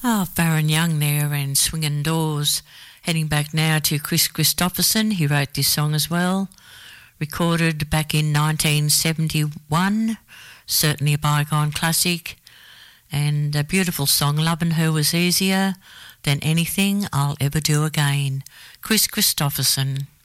Oh, Baron Young there and Swinging Doors. Heading back now to Chris Christopherson. He wrote this song as well. Recorded back in 1971. Certainly a bygone classic. And a beautiful song. Loving Her Was Easier Than Anything I'll Ever Do Again. Chris Christopherson.